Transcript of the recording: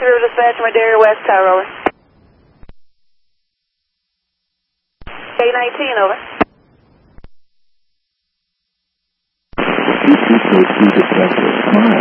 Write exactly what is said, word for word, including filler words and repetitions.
River Dispatch, Madera West, Tower, over. K nineteen, over. Dispatch,